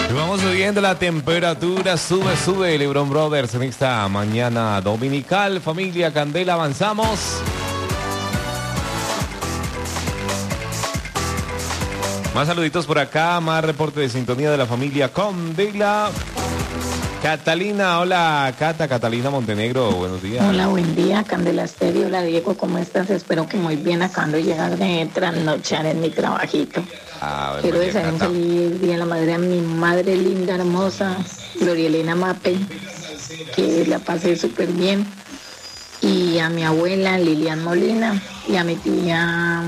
Y vamos subiendo la temperatura, sube LeBron Brothers en esta mañana dominical. Familia Candela, avanzamos. Más saluditos por acá, más reporte de sintonía de la familia Candela. Catalina, hola Catalina Montenegro, buenos días. Hola, buen día, Candela Estéreo. Hola Diego, ¿cómo estás? Espero que muy bien. Acabando de llegar de trasnochar en mi trabajito. Bueno, quiero desear un feliz día a la madre a mi madre linda, hermosa, Glorielena Mape, que la pasé súper bien. Y a mi abuela Lilian Molina y a mi tía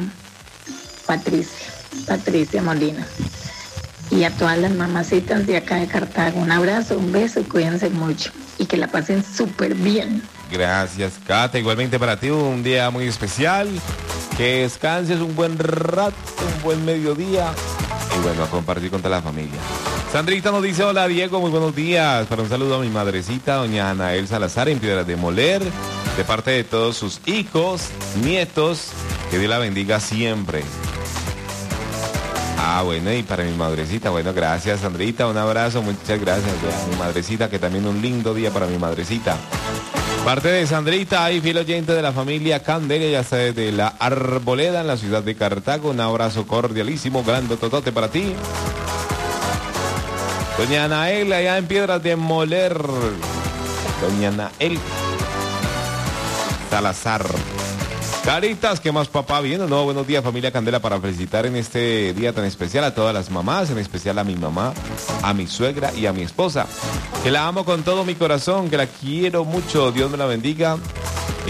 Patricia Molina. Y a todas las mamacitas de acá de Cartago, un abrazo, un beso y cuídense mucho. Y que la pasen súper bien. Gracias, Cata. Igualmente para ti, un día muy especial. Que descanses un buen rato, un buen mediodía. Y bueno, a compartir con toda la familia. Sandrita nos dice, hola Diego, muy buenos días. Para un saludo a mi madrecita, doña Anael Salazar, en Piedras de Moler. De parte de todos sus hijos, nietos. Que Dios la bendiga siempre. Bueno, y para mi madrecita, bueno, gracias Sandrita, un abrazo, muchas gracias a mi madrecita, que también un lindo día para mi madrecita. Parte de Sandrita, y fiel oyente de la familia Candela, ya está desde la Arboleda, en la ciudad de Cartago, un abrazo cordialísimo, grande totote para ti. Doña Anael, allá en Piedras de Moler, doña Anael Salazar. Caritas, ¿qué más papá? Bien o no, buenos días familia Candela, para felicitar en este día tan especial a todas las mamás, en especial a mi mamá, a mi suegra y a mi esposa, que la amo con todo mi corazón, que la quiero mucho, Dios me la bendiga, y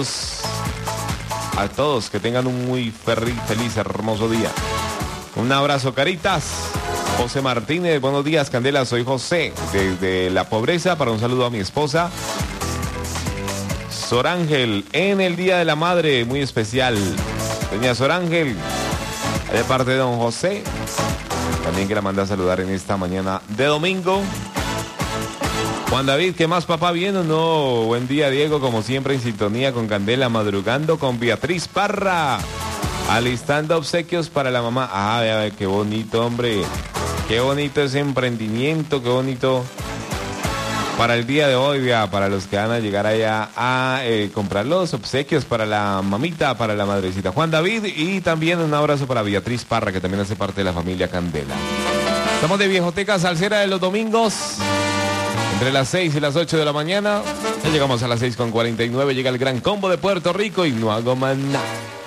a todos que tengan un muy feliz, hermoso día. Un abrazo, Caritas. José Martínez, buenos días Candela, soy José, desde La Pobreza, para un saludo a mi esposa Sor Ángel, en el Día de la Madre, muy especial. Doña Sor Ángel, de parte de don José, también que la manda a saludar en esta mañana de domingo. Juan David, ¿qué más papá? ¿Bien o no? Buen día Diego, como siempre en sintonía con Candela, madrugando con Beatriz Parra, alistando obsequios para la mamá. Vea, qué bonito, hombre. Qué bonito ese emprendimiento, qué bonito. Para el día de hoy, para los que van a llegar allá a comprar los obsequios para la mamita, para la madrecita. Juan David, y también un abrazo para Beatriz Parra, que también hace parte de la familia Candela. Estamos de Viejoteca Salsera de los domingos, entre las 6 y las 8 de la mañana. Ya llegamos a las 6:49, llega el gran combo de Puerto Rico y no hago más nada.